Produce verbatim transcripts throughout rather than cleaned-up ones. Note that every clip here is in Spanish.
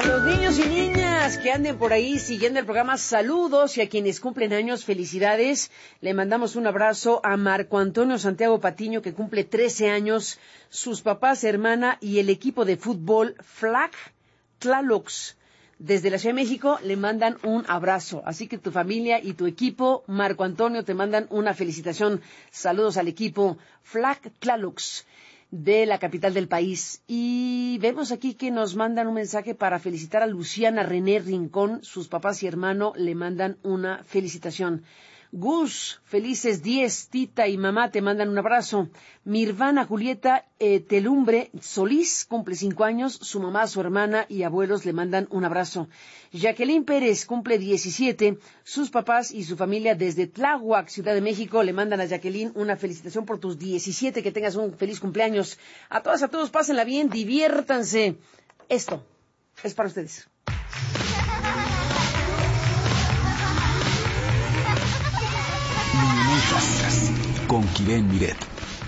los niños y niñas que anden por ahí siguiendo el programa, saludos, y a quienes cumplen años, felicidades. Le mandamos un abrazo a Marco Antonio Santiago Patiño, que cumple trece años, sus papás, hermana y el equipo de fútbol Flag Tlalocs. Desde la Ciudad de México le mandan un abrazo. Así que tu familia y tu equipo, Marco Antonio, te mandan una felicitación. Saludos al equipo Flag Tlalocs de la capital del país. Y vemos aquí que nos mandan un mensaje para felicitar a Luciana René Rincón. Sus papás y hermano le mandan una felicitación. Gus, felices diez, Tita y mamá te mandan un abrazo. Mirvana Julieta eh, Telumbre Solís cumple cinco años, su mamá, su hermana y abuelos le mandan un abrazo. Jacqueline Pérez cumple diecisiete, sus papás y su familia desde Tláhuac, Ciudad de México, le mandan a Jacqueline una felicitación por tus diecisiete, que tengas un feliz cumpleaños. A todas, a todos, pásenla bien, diviértanse. Esto es para ustedes. Con Kiren Miret.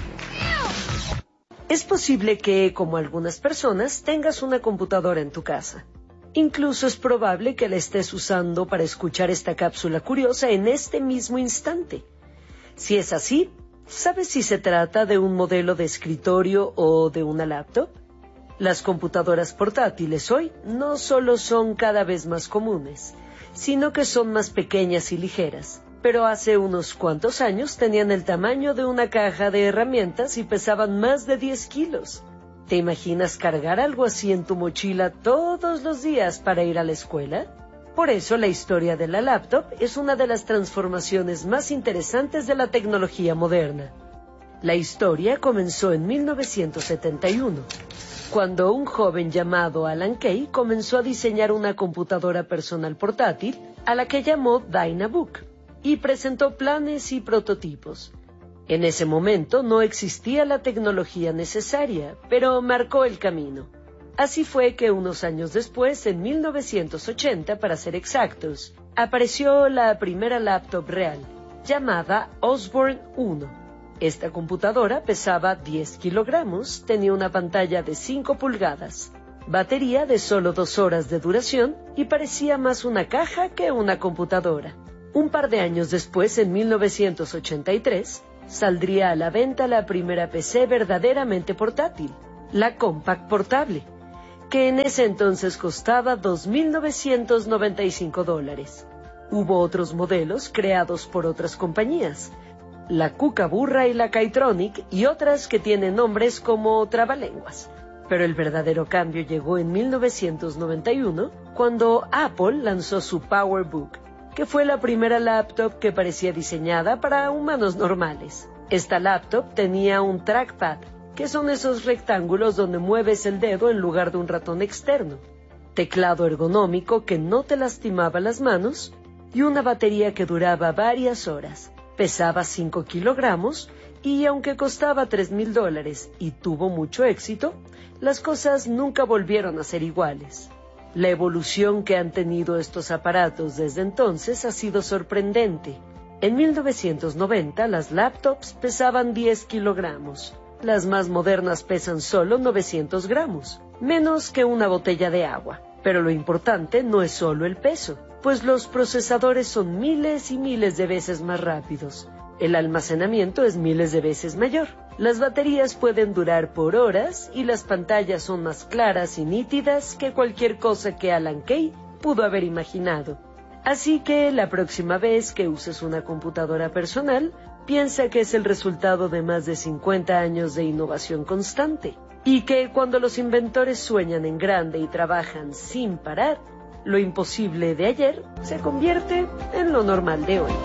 Es posible que, como algunas personas, tengas una computadora en tu casa. Incluso es probable que la estés usando para escuchar esta cápsula curiosa en este mismo instante. Si es así, ¿sabes si se trata de un modelo de escritorio o de una laptop? Las computadoras portátiles hoy no solo son cada vez más comunes, sino que son más pequeñas y ligeras. Pero hace unos cuantos años tenían el tamaño de una caja de herramientas y pesaban más de diez kilos. ¿Te imaginas cargar algo así en tu mochila todos los días para ir a la escuela? Por eso la historia de la laptop es una de las transformaciones más interesantes de la tecnología moderna. La historia comenzó en mil novecientos setenta y uno, cuando un joven llamado Alan Kay comenzó a diseñar una computadora personal portátil a la que llamó Dynabook, y presentó planes y prototipos. En ese momento no existía la tecnología necesaria, pero marcó el camino. Así fue que unos años después, en mil novecientos ochenta para ser exactos, apareció la primera laptop real, llamada Osborne uno. Esta computadora pesaba diez kilogramos, tenía una pantalla de cinco pulgadas, batería de solo dos horas de duración y parecía más una caja que una computadora. Un par de años después, en mil novecientos ochenta y tres, saldría a la venta la primera P C verdaderamente portátil, la Compaq Portable, que en ese entonces costaba dos mil novecientos noventa y cinco dólares. Hubo otros modelos creados por otras compañías, la Kookaburra y la Kaytronic, y otras que tienen nombres como trabalenguas. Pero el verdadero cambio llegó en mil novecientos noventa y uno, cuando Apple lanzó su PowerBook, que fue la primera laptop que parecía diseñada para humanos normales. Esta laptop tenía un trackpad, que son esos rectángulos donde mueves el dedo en lugar de un ratón externo, teclado ergonómico que no te lastimaba las manos y una batería que duraba varias horas. Pesaba cinco kilogramos y, aunque costaba tres mil dólares y tuvo mucho éxito, las cosas nunca volvieron a ser iguales. La evolución que han tenido estos aparatos desde entonces ha sido sorprendente. En mil novecientos noventa las laptops pesaban diez kilogramos. Las más modernas pesan solo novecientos gramos, menos que una botella de agua. Pero lo importante no es solo el peso, pues los procesadores son miles y miles de veces más rápidos. El almacenamiento es miles de veces mayor. Las baterías pueden durar por horas y las pantallas son más claras y nítidas que cualquier cosa que Alan Kay pudo haber imaginado. Así que la próxima vez que uses una computadora personal, piensa que es el resultado de más de cincuenta años de innovación constante, y que cuando los inventores sueñan en grande y trabajan sin parar, lo imposible de ayer se convierte en lo normal de hoy.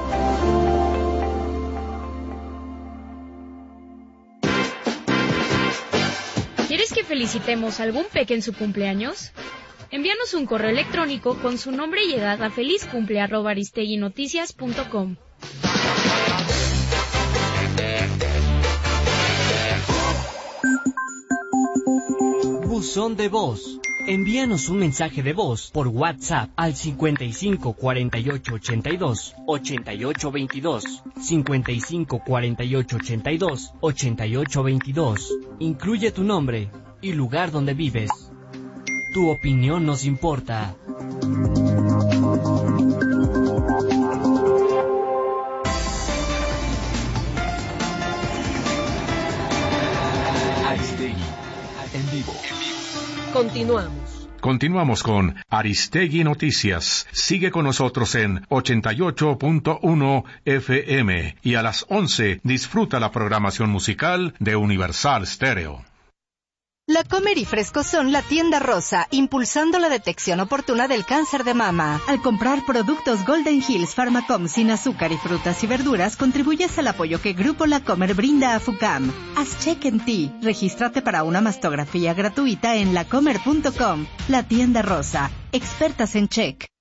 ¿Quieres que felicitemos a algún peque en su cumpleaños? Envíanos un correo electrónico con su nombre y edad a felizcumple arroba aristeguinoticias punto com. Buzón de voz. Envíanos un mensaje de voz por WhatsApp al cincuenta y cinco cuarenta y ocho ochenta y dos ochenta y ocho veintidós, cincuenta y cinco cuarenta y ocho ochenta y dos ochenta y ocho veintidós. Incluye tu nombre y lugar donde vives. Tu opinión nos importa. Aristegui, en vivo. Continuamos. Continuamos con Aristegui Noticias. Sigue con nosotros en ochenta y ocho punto uno F M y a las once disfruta la programación musical de Universal Stereo. La Comer y Fresco son la tienda rosa, impulsando la detección oportuna del cáncer de mama. Al comprar productos Golden Hills Pharmacom sin azúcar y frutas y verduras, contribuyes al apoyo que Grupo La Comer brinda a FUCAM. Haz check en ti. Regístrate para una mastografía gratuita en lacomer punto com. La tienda rosa. Expertas en check.